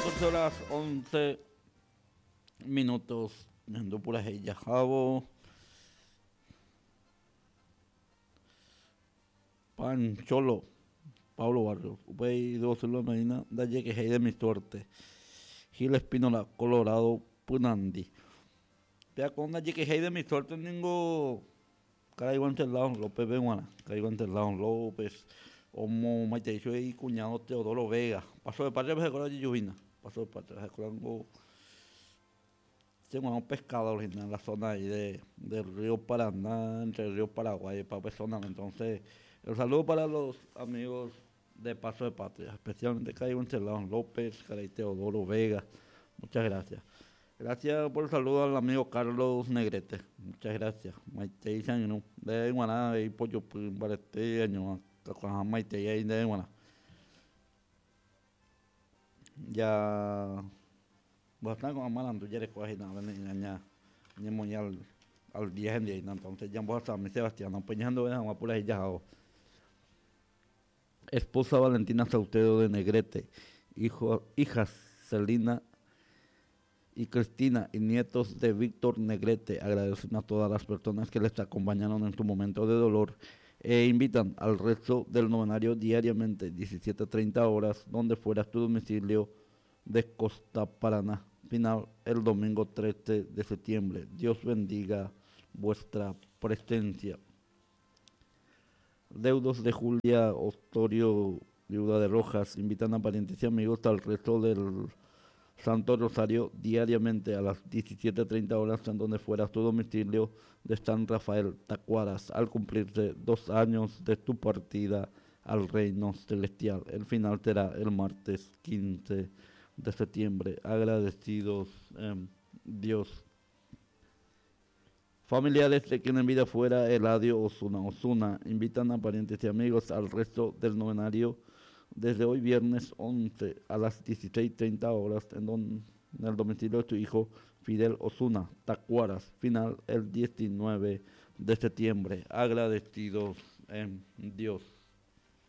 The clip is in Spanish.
14 horas 11 minutos. Ando por ahí ya jabo. Pancholo. Pablo Barrios. Upey dos la Medina. Dalle que hay de mi suerte. Gil Espínola. Colorado. Punandi. Pea con dalle que hay de mi suerte. Ningo. Caigo ante el lado López Beguana. Caigo ante el lado López. Como Maiteicho y cuñado Teodoro Vega. Paso de patria, me acuerdo de Lluvina. Paso de patria, me acuerdo. Tengo un pescador en la zona ahí del río Paraná, entre el río Paraguay y Papesona. Entonces, el saludo para los amigos de Paso de Patria, especialmente Caigo Encelado López, Caray Teodoro Vega. Muchas gracias. Gracias por el saludo al amigo Carlos Negrete. Muchas gracias. Maite Isano, de Guaná, y Pollo Barete, año, Maite y de Guaná. Ya. Bastante con Amalando, ya recoge nada, ni muy al 10 en día, entonces ya vamos a mi Sebastián, apoyando en agua por ahí ya. Esposa Valentina Sautedo de Negrete, hijas Celina y Cristina y nietos de Víctor Negrete agradecen a todas las personas que les acompañaron en su momento de dolor e invitan al resto del novenario diariamente 17:30 horas donde fuera tu domicilio de Costa Paraná. Final el domingo 13 de septiembre. Dios bendiga vuestra presencia. Deudos de Julia Ostorio, viuda de Rojas, invitan a parientes y amigos al resto del Santo Rosario diariamente a las 17:30 horas en donde fuera tu domicilio de San Rafael Tacuaras al cumplirse 2 años de tu partida al reino celestial. El final será el martes 15 de septiembre. Agradecidos Dios. Familiares de quien en vida fuera Eladio Osuna invitan a parientes y amigos al resto del novenario desde hoy viernes 11 a las 16:30 horas en el domicilio de tu hijo Fidel Osuna, Tacuaras, final el 19 de septiembre. Agradecidos en Dios.